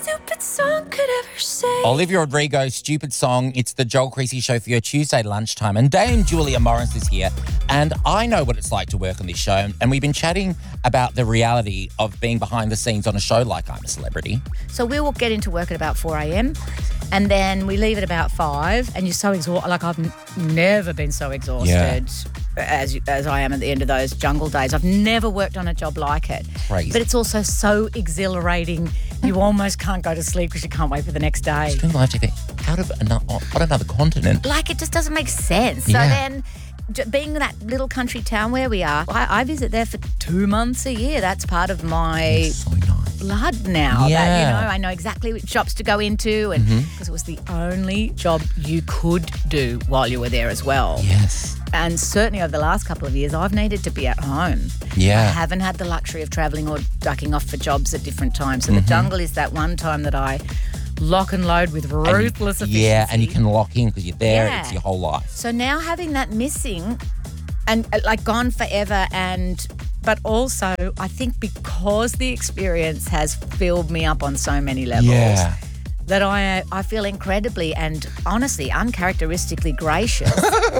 Stupid song could ever say. Olivia Rodrigo, Stupid Song. It's the Joel Creasy Show for your Tuesday lunchtime. And Dame Julia Morris is here. And I know what it's like to work on this show. And we've been chatting about the reality of being behind the scenes on a show like I'm a Celebrity. So we will get into work at about 4 a.m. and then we leave at about 5 and you're so exhausted. Like I've never been so exhausted as I am at the end of those jungle days. I've never worked on a job like it. Crazy. But it's also so exhilarating. You almost can't go to sleep because you can't wait for the next day. Doing live TV out of on another continent. Like it just doesn't make sense. So then being that little country town where we are, I visit there for 2 months a year. That's part of my So nice. blood now. Yeah. That, I know exactly which shops to go into and because it was the only job you could do while you were there as well. Yes. And certainly over the last couple of years, I've needed to be at home. Yeah. I haven't had the luxury of travelling or ducking off for jobs at different times. So the jungle is that one time that I lock and load with ruthless efficiency. Yeah, and you can lock in because you're there. Yeah. It's your whole life. So now having that missing and like gone forever but also I think because the experience has filled me up on so many levels. Yeah. That I feel incredibly and honestly uncharacteristically gracious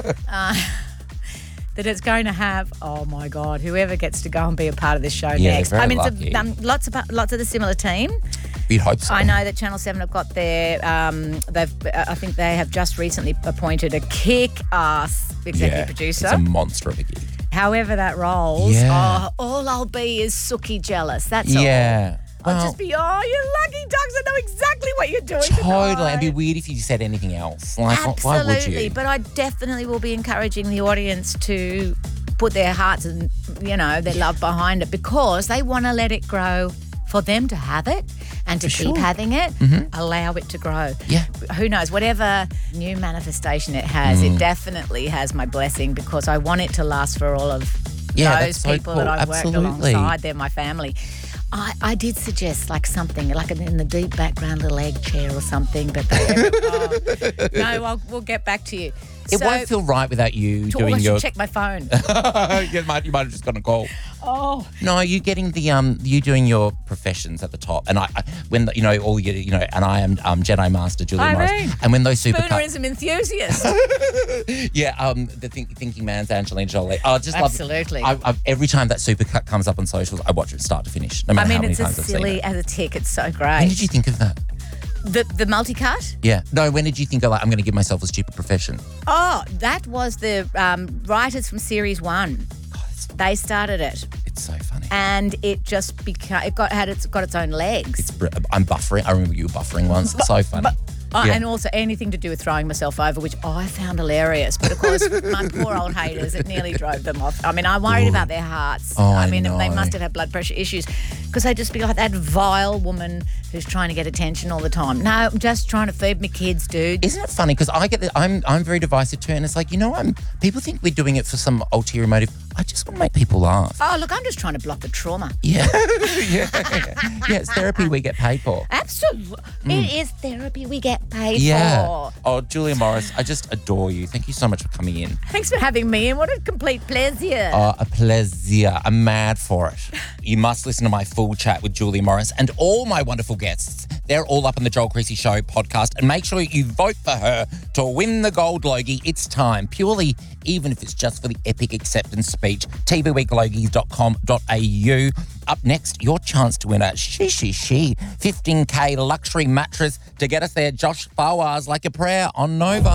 that it's going to have, oh my God, whoever gets to go and be a part of this show next. They're very It's lucky. lots of the similar team. You'd hope so. I know that Channel 7 have got their, I think they have just recently appointed a kick-ass executive producer. It's a monster of a gig. However that rolls, Yeah. all I'll be is Suki jealous. That's all. Yeah. I'll Well, just be, you lucky ducks, I know exactly what you're doing totally. tonight. It'd be weird if you said anything else. Like, why would Absolutely, you? but I definitely will be encouraging the audience to put their hearts and, their love behind it because they want to let it grow for them to have it and to keep having it, allow it to grow. Yeah. Who knows, whatever new manifestation it has, it definitely has my blessing because I want it to last for all of those that's so people cool. that I've Absolutely. worked alongside. They're my family. I did suggest like something like in the deep background, little egg chair or something, but we'll get back to you. It won't feel right without you doing I should your. check my phone. you might have just gotten a call. Oh, No, you getting the you doing your professions at the top, and I when the, all you and I am Jedi Master Julia Morris, and when those Spoonerism enthusiast. the thinking man's Angelina Jolie. I just Absolutely. love. Every time that supercut comes up on socials, I watch it start to finish. No matter how many it's as times I've seen silly it. as a tick. It's so When great. did you think of that? The multi-cut? Yeah. No, when did you think, I'm going to give myself a stupid profession? Oh, that was the writers from Series 1. They started it. It's so funny. And it just it got its own legs. I'm buffering. I remember you were buffering once. It's so funny. And also anything to do with throwing myself over, which I found hilarious. But of course, my poor old haters, it nearly drove them off. I mean, I worried about their hearts. Oh, I mean, I know. they must have had blood pressure issues because they'd just be like that vile woman who's trying to get attention all the time. No, I'm just trying to feed my kids, dude. Isn't it funny? Because I'm very divisive too, and it's like people think we're doing it for some ulterior motive. I just want to make people laugh. Oh, look, I'm just trying to block the trauma. Yeah, yeah. It's therapy we get paid for. Absolutely. It is therapy we get paid for. Oh, Julia Morris, I just adore you. Thank you so much for coming in. Thanks for having me, and what a complete pleasure. A pleasure. I'm mad for it. You must listen to my full chat with Julia Morris and all my wonderful guests. They're all up on the Joel Creasy Show podcast. And make sure you vote for her to win the Gold Logie. It's time. Purely, even if it's just for the epic acceptance speech. tvweeklogies.com.au. Up next, your chance to win a 15K luxury mattress. To get us there, Josh Fawaz, Like a Prayer on Nova.